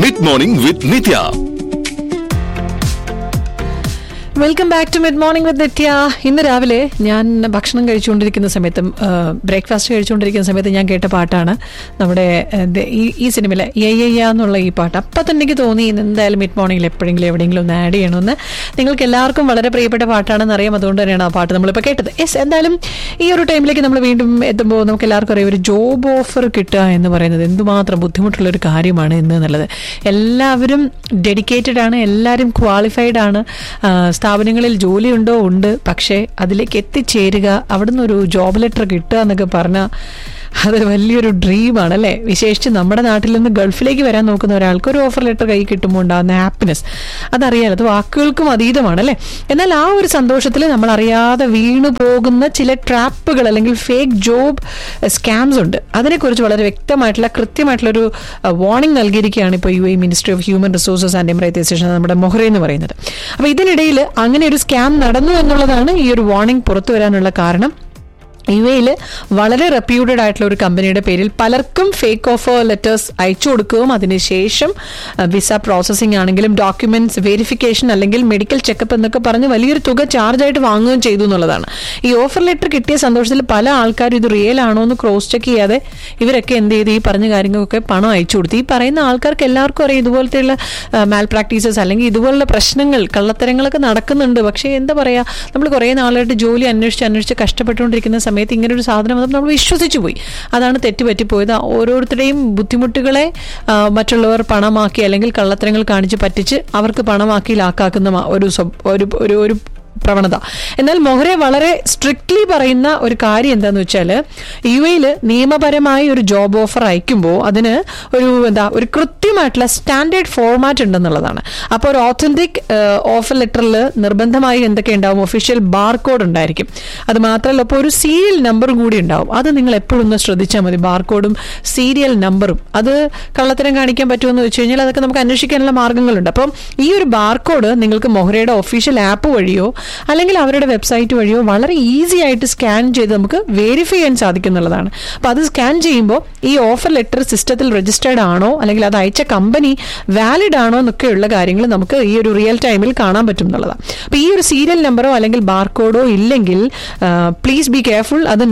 Mid morning with Nithya. Welcome back to mid morning വിത്ത് നിത്യ. ഇന്ന് രാവിലെ ഞാൻ ഭക്ഷണം കഴിച്ചുകൊണ്ടിരിക്കുന്ന സമയത്തും ബ്രേക്ക്ഫാസ്റ്റ് കഴിച്ചുകൊണ്ടിരിക്കുന്ന സമയത്ത് ഞാൻ കേട്ട പാട്ടാണ് നമ്മുടെ ഈ സിനിമയിലെ യയ്യ എന്നുള്ള ഈ പാട്ട്. അപ്പം തന്നെ എനിക്ക് തോന്നി എന്തായാലും മിഡ് മോർണിംഗിൽ എപ്പോഴെങ്കിലും എവിടെയെങ്കിലും ഒന്ന് ആഡ് ചെയ്യണമെന്ന്. നിങ്ങൾക്ക് എല്ലാവർക്കും വളരെ പ്രിയപ്പെട്ട പാട്ടാണെന്ന് അറിയാം, അതുകൊണ്ട് തന്നെയാണ് ആ പാട്ട് നമ്മളിപ്പോൾ കേട്ടത്. എന്തായാലും ഈ ഒരു ടൈമിലേക്ക് നമ്മൾ വീണ്ടും എത്തുമ്പോൾ നമുക്ക് എല്ലാവർക്കും അറിയാം, ഒരു ജോബ് ഓഫർ കിട്ടുക എന്ന് പറയുന്നത് എന്തുമാത്രം ബുദ്ധിമുട്ടുള്ളൊരു കാര്യമാണ് എന്നുള്ളത്. എല്ലാവരും ഡെഡിക്കേറ്റഡ് ആണ്, എല്ലാവരും ക്വാളിഫൈഡ് ആണ്. സ്ഥാപനങ്ങളിൽ ജോലിയുണ്ടോ? ഉണ്ട്. പക്ഷേ അതിലേക്ക് എത്തിച്ചേരുക, അവിടുന്ന് ഒരു ജോബ് ലെറ്റർ കിട്ടുക എന്നൊക്കെ പറഞ്ഞാൽ അത് വലിയൊരു ഡ്രീമാണ് അല്ലേ. വിശേഷിച്ച് നമ്മുടെ നാട്ടിൽ നിന്ന് ഗൾഫിലേക്ക് വരാൻ നോക്കുന്ന ഒരാൾക്ക് ഒരു ഓഫർ ലെറ്റർ കൈ കിട്ടുമ്പോൾ ഉണ്ടാകുന്ന ഹാപ്പിനെസ് അതറിയാലോ, അത് വാക്കുകൾക്കും അതീതമാണ് അല്ലേ. എന്നാൽ ആ ഒരു സന്തോഷത്തിൽ നമ്മൾ അറിയാതെ വീണു പോകുന്ന ചില ട്രാപ്പുകൾ അല്ലെങ്കിൽ ഫേക്ക് ജോബ് സ്കാംസ് ഉണ്ട്. അതിനെക്കുറിച്ച് വളരെ വ്യക്തമായിട്ടുള്ള കൃത്യമായിട്ടുള്ളൊരു വാർണിംഗ് നൽകിയിരിക്കുകയാണ് ഇപ്പോൾ UAE ministry of human resources and employment നമ്മുടെ മൊഹ്റ എന്ന് പറയുന്നത്. അപ്പോൾ ഇതിനിടയിൽ അങ്ങനെ ഒരു സ്കാം നടന്നു എന്നുള്ളതാണ് ഈ ഒരു വാർണിംഗ് പുറത്തു വരാനുള്ള കാരണം. UAEയിൽ വളരെ റെപ്യൂട്ടഡ് ആയിട്ടുള്ള ഒരു കമ്പനിയുടെ പേരിൽ പലർക്കും ഫേക്ക് ഓഫർ ലെറ്റേഴ്സ് അയച്ചു കൊടുക്കുകയും അതിനുശേഷം വിസ പ്രോസസ്സിംഗ് ആണെങ്കിലും ഡോക്യുമെന്റ്സ് വെരിഫിക്കേഷൻ അല്ലെങ്കിൽ മെഡിക്കൽ ചെക്കപ്പ് എന്നൊക്കെ പറഞ്ഞ് വലിയൊരു തുക ചാർജായിട്ട് വാങ്ങുകയും ചെയ്തു എന്നുള്ളതാണ്. ഈ ഓഫർ ലെറ്റർ കിട്ടിയ സന്തോഷത്തിൽ പല ആൾക്കാരും ഇത് റിയൽ ആണോ എന്ന് ക്രോസ് ചെക്ക് ചെയ്യാതെ ഇവരൊക്കെ എന്ത് ചെയ്ത് ഈ പറഞ്ഞ കാര്യങ്ങൾക്കൊക്കെ പണം അയച്ചു കൊടുത്തു. ഈ പറയുന്ന ആൾക്കാർക്ക് എല്ലാവർക്കും അറിയാം ഇതുപോലത്തെയുള്ള മാൽ പ്രാക്ടീസസ് അല്ലെങ്കിൽ ഇതുപോലുള്ള പ്രശ്നങ്ങൾ കള്ളത്തരങ്ങളൊക്കെ നടക്കുന്നുണ്ട്. പക്ഷേ എന്താ പറയുക, നമ്മൾ കുറേ നാളായിട്ട് ജോലി അന്വേഷിച്ച് കഷ്ടപ്പെട്ടുകൊണ്ടിരിക്കുന്ന സമയത്ത് ഇങ്ങനെ ഒരു സാധനം വന്നപ്പോൾ നമ്മൾ വിശ്വസിച്ചു പോയി. അതാണ് തെറ്റുപറ്റിപ്പോയത്. ഓരോരുത്തരുടെയും ബുദ്ധിമുട്ടുകളെ മറ്റുള്ളവർ പണമാക്കി അല്ലെങ്കിൽ കള്ളത്തരങ്ങൾ കാണിച്ച് പറ്റിച്ച് അവർക്ക് പണമാക്കി ലാക്കാക്കുന്ന ഒരു പ്രവണത. എന്നാൽ മൊഹ്റെ വളരെ സ്ട്രിക്ട്ലി പറയുന്ന ഒരു കാര്യം എന്താന്ന് വെച്ചാൽ, UAEയിൽ നിയമപരമായി ഒരു ജോബ് ഓഫർ അയക്കുമ്പോൾ അതിന് ഒരു കൃത്യമായിട്ടുള്ള സ്റ്റാൻഡേർഡ് ഫോർമാറ്റ് ഉണ്ടെന്നുള്ളതാണ്. അപ്പോൾ ഒരു ഓത്തന്റിക് ഓഫർ ലെറ്ററിൽ നിർബന്ധമായി എന്തൊക്കെ ഉണ്ടാവും, ഒഫീഷ്യൽ ബാർകോഡ് ഉണ്ടായിരിക്കും. അത് മാത്രമല്ല ഇപ്പോൾ ഒരു സീരിയൽ നമ്പറും കൂടി ഉണ്ടാവും. അത് നിങ്ങൾ എപ്പോഴും ഒന്ന് ശ്രദ്ധിച്ചാൽ മതി. ബാർകോഡും സീരിയൽ നമ്പറും അത് കള്ളത്തരം കാണിക്കാൻ പറ്റുമെന്ന് വെച്ച് കഴിഞ്ഞാൽ അതൊക്കെ നമുക്ക് അന്വേഷിക്കാനുള്ള മാർഗ്ഗങ്ങളുണ്ട്. അപ്പം ഈ ഒരു ബാർകോഡ് നിങ്ങൾക്ക് മൊഹ്റയുടെ ഒഫീഷ്യൽ ആപ്പ് വഴിയോ അല്ലെങ്കിൽ അവരുടെ വെബ്സൈറ്റ് വഴിയോ വളരെ ഈസി ആയിട്ട് സ്കാൻ ചെയ്ത് നമുക്ക് വെരിഫൈ ചെയ്യാൻ സാധിക്കുന്നുള്ളതാണ്. അപ്പോൾ അത് സ്കാൻ ചെയ്യുമ്പോൾ ഈ ഓഫർ ലെറ്റർ സിസ്റ്റത്തിൽ രജിസ്റ്റേർഡ് ആണോ അല്ലെങ്കിൽ അത് അയച്ച കമ്പനി വാലിഡ് ആണോ എന്നൊക്കെയുള്ള കാര്യങ്ങൾ നമുക്ക് ഈ ഒരു റിയൽ ടൈമിൽ കാണാൻ പറ്റും എന്നുള്ളതാണ്. അപ്പോൾ ഈ ഒരു സീരിയൽ നമ്പറോ അല്ലെങ്കിൽ ബാർകോഡോ ഇല്ലെങ്കിൽ പ്ലീസ് ബി കെയർഫുൾ. അത്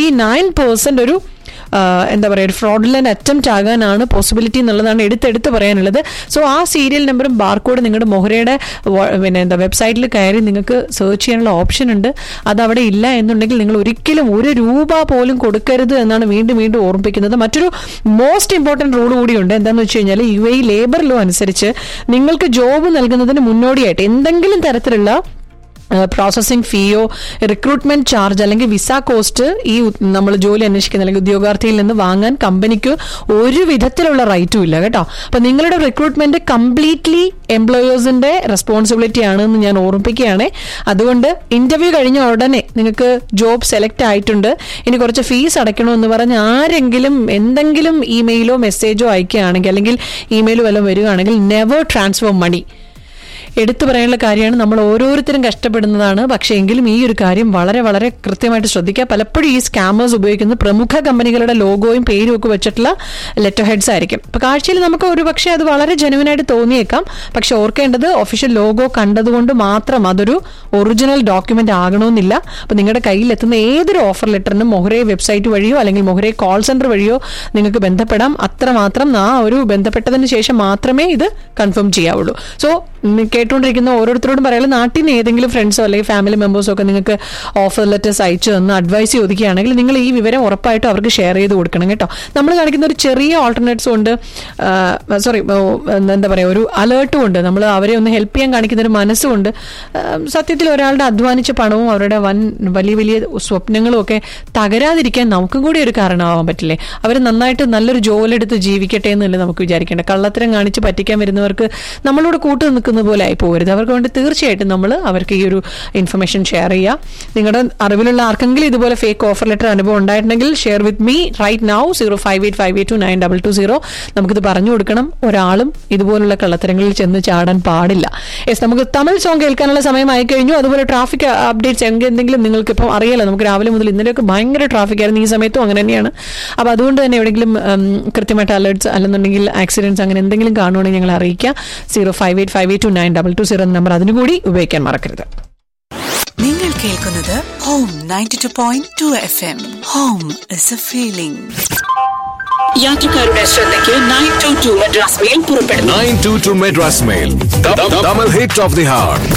99% ഒരു എന്താ പറയുക, ഒരു ഫ്രോഡുലന്റ് അറ്റംപ്റ്റ് ആകാനാണ് പോസിബിലിറ്റി എന്നുള്ളതാണ് എടുത്തെടുത്ത് പറയാനുള്ളത്. സോ ആ സീരിയൽ നമ്പറും ബാർകോഡ് നിങ്ങളുടെ മൊഹ്റയുടെ വെബ്സൈറ്റിൽ കയറി നിങ്ങൾക്ക് സെർച്ച് ചെയ്യാനുള്ള ഓപ്ഷൻ ഉണ്ട്. അതവിടെ ഇല്ല എന്നുണ്ടെങ്കിൽ നിങ്ങൾ ഒരിക്കലും ₹1 പോലും കൊടുക്കരുത് എന്നാണ് വീണ്ടും വീണ്ടും ഓർമ്മിപ്പിക്കുന്നത്. മറ്റൊരു മോസ്റ്റ് ഇമ്പോർട്ടൻറ്റ് റൂൾ കൂടിയുണ്ട്. എന്താണെന്ന് വെച്ച് കഴിഞ്ഞാൽ UAE ലേബർ ലോ അനുസരിച്ച് നിങ്ങൾക്ക് ജോബ് നൽകുന്നതിന് മുന്നോടിയായിട്ട് എന്തെങ്കിലും തരത്തിലുള്ള പ്രോസസ്സിംഗ് ഫീയോ റിക്രൂട്ട്മെന്റ് ചാർജ് അല്ലെങ്കിൽ വിസ കോസ്റ്റ് ഈ നമ്മൾ ജോലി അന്വേഷിക്കുന്ന അല്ലെങ്കിൽ ഉദ്യോഗാർത്ഥിയിൽ നിന്ന് വാങ്ങാൻ കമ്പനിക്ക് ഒരു വിധത്തിലുള്ള റൈറ്റും ഇല്ല കേട്ടോ. അപ്പൊ നിങ്ങളുടെ റിക്രൂട്ട്മെന്റ് കംപ്ലീറ്റ്ലി എംപ്ലോയേഴ്സിന്റെ റെസ്പോൺസിബിലിറ്റി ആണെന്ന് ഞാൻ ഓർമ്മിപ്പിക്കുകയാണ്. അതുകൊണ്ട് ഇന്റർവ്യൂ കഴിഞ്ഞ ഉടനെ നിങ്ങൾക്ക് ജോബ് സെലക്ട് ആയിട്ടുണ്ട്, ഇനി കുറച്ച് ഫീസ് അടയ്ക്കണമെന്ന് പറഞ്ഞ് ആരെങ്കിലും എന്തെങ്കിലും ഇമെയിലോ മെസ്സേജോ അയക്കുകയാണെങ്കിൽ അല്ലെങ്കിൽ ഇമെയിൽ വല്ലതും വരികയാണെങ്കിൽ നെവർ ട്രാൻസ്ഫർ മണി. എടുത്തു പറയാനുള്ള കാര്യമാണ്. നമ്മൾ ഓരോരുത്തരും കഷ്ടപ്പെടുന്നതാണ്. പക്ഷേ എങ്കിലും ഈ ഒരു കാര്യം വളരെ വളരെ കൃത്യമായിട്ട് ശ്രദ്ധിക്കുക. പലപ്പോഴും ഈ സ്കാമേഴ്സ് ഉപയോഗിക്കുന്നത് പ്രമുഖ കമ്പനികളുടെ ലോഗോയും പേരും ഒക്കെ വെച്ചിട്ടുള്ള ലെറ്റർ ഹെഡ്സ് ആയിരിക്കും. ഇപ്പോൾ കാഴ്ചയിൽ നമുക്ക് ഒരു പക്ഷേ അത് വളരെ ജെനുവിനായിട്ട് തോന്നിയേക്കാം. പക്ഷെ ഓർക്കേണ്ടത് ഒഫീഷ്യൽ ലോഗോ കണ്ടതുകൊണ്ട് മാത്രം അതൊരു ഒറിജിനൽ ഡോക്യുമെന്റ് ആകണമെന്നില്ല. അപ്പോൾ നിങ്ങളുടെ കയ്യിലെത്തുന്ന ഏതൊരു ഓഫർ ലെറ്ററിനും മൊഹ്റെ വെബ്സൈറ്റ് വഴിയോ അല്ലെങ്കിൽ മൊഹ്റെ കോൾ സെന്റർ വഴിയോ നിങ്ങൾക്ക് ബന്ധപ്പെടാം. അത്രമാത്രം ആ ഒരു ബന്ധപ്പെട്ടതിന് ശേഷം മാത്രമേ ഇത് കൺഫേം ചെയ്യാവുള്ളൂ. സോ കേട്ടുകൊണ്ടിരിക്കുന്ന ഓരോരുത്തരോടും പറയാനുള്ള, നാട്ടിൽ നിന്ന് ഏതെങ്കിലും ഫ്രണ്ട്സോ അല്ലെങ്കിൽ ഫാമിലി മെമ്പേഴ്സോ ഒക്കെ നിങ്ങൾക്ക് ഓഫർ ലെറ്റേഴ്സ് അയച്ചു തന്ന് അഡ്വൈസ് ചോദിക്കുകയാണെങ്കിൽ നിങ്ങൾ ഈ വിവരം ഉറപ്പായിട്ടും അവർക്ക് ഷെയർ ചെയ്ത് കൊടുക്കണം കേട്ടോ. നമ്മൾ കാണിക്കുന്ന ഒരു ചെറിയ ഓൾട്ടർനേറ്റ്സും ഉണ്ട്, എന്താ പറയുക, ഒരു അലേർട്ടും ഉണ്ട്. നമ്മൾ അവരെ ഒന്ന് ഹെൽപ്പ് ചെയ്യാൻ കാണിക്കുന്ന ഒരു മനസ്സുമുണ്ട്. സത്യത്തിൽ ഒരാളുടെ അധ്വാനിച്ച പണവും അവരുടെ വലിയ വലിയ സ്വപ്നങ്ങളും ഒക്കെ തകരാതിരിക്കാൻ നമുക്കും കൂടി ഒരു കാരണമാവാൻ പറ്റില്ലേ. അവർ നന്നായിട്ട് നല്ലൊരു ജോലി എടുത്ത് ജീവിക്കട്ടെ എന്നല്ലേ നമുക്ക് വിചാരിക്കേണ്ട. കള്ളത്തരം കാണിച്ച് പറ്റിക്കാൻ വരുന്നവർക്ക് നമ്മളോട് കൂട്ടു നിൽക്കുന്ന പോലെ ആയി പോകരുത്. അവർക്ക് വേണ്ടി തീർച്ചയായിട്ടും നമ്മൾ അവർക്ക് ഈ ഒരു ഇൻഫർമേഷൻ ഷെയർ ചെയ്യുക. നിങ്ങളുടെ അറിവിലുള്ള ആർക്കെങ്കിലും ഇതുപോലെ ഫേക്ക് ഓഫർ ലെറ്റർ അനുഭവം ഉണ്ടായിട്ടുണ്ടെങ്കിൽ share with me right now 0585829220. നമുക്കിത് പറഞ്ഞു കൊടുക്കണം. ഒരാളും ഇതുപോലുള്ള കള്ളത്തരങ്ങളിൽ ചെന്ന് ചാടാൻ പാടില്ല. നമുക്ക് തമിഴ് സോങ് കേൾക്കാനുള്ള സമയമായി കഴിഞ്ഞു. അതുപോലെ ട്രാഫിക് അപ്ഡേറ്റ്സ് എന്തെങ്കിലും നിങ്ങൾക്ക് ഇപ്പം അറിയാലോ, നമുക്ക് രാവിലെ മുതൽ ഇന്നലെയൊക്കെ ഭയങ്കര ട്രാഫിക് ആയിരുന്നു. ഈ സമയത്തും അങ്ങനെ തന്നെയാണ്. അപ്പോൾ അതുകൊണ്ട് തന്നെ എവിടെയെങ്കിലും കൃത്യമായിട്ട് അലേർട്ട്സ് അല്ലെന്നുണ്ടെങ്കിൽ ആക്സിഡൻറ്റ്സ് അങ്ങനെ എന്തെങ്കിലും കാണുവാണെങ്കിൽ ഞങ്ങൾ അറിയിക്കുക. 0585829220 എന്ന നമ്പർ അതിനുകൂടി ഉപയോഗിക്കാൻ മറക്കരുത്. നിങ്ങൾ കേൾക്കുന്നത് home 92.2 FM. Home is A feeling. യാത്രക്കാരുടെ ശ്രദ്ധയ്ക്ക് 922 മദ്രാസ് മെയിൽ പുറപ്പെടുന്നു. 922 Madras mail, Tamil hit of the heart.